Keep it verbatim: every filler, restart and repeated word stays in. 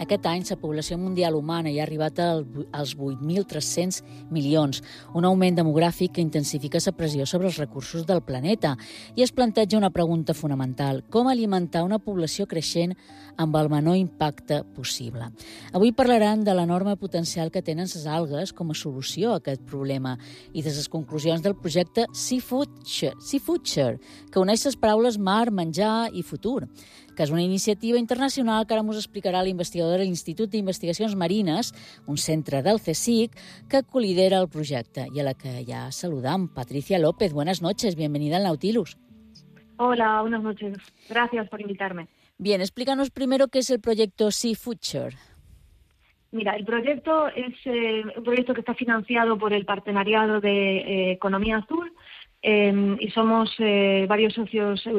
Aquest any la població mundial humana ja ha arribat als vuit mil tres-cents milions, un augment demogràfic que intensifica la pressió sobre els recursos del planeta i es planteja una pregunta fonamental: com alimentar una població creixent amb el menor impacte possible? Avui parlaran de l'enorme potencial que tenen les algues com a solució a aquest problema i de les conclusions del projecte Seafuture, Seafuture, que uneix les paraules mar, menjar i futur, que és una iniciativa internacional que ara ens explicarà la investigadora de l'Institut d'Investigacions Marines, un centre del CSIC, que colidera el projecte i a la que ja saludam. Patricia López, buenas noches, bienvenida al Nautilus. Hola, buenas noches. Gracias por invitarme. Bien, explícanos primero qué es el proyecto Seafuture. Mira, el proyecto es eh, un proyecto que está financiado por el Partenariado de eh, Economía Azul eh, y somos eh, varios socios europeos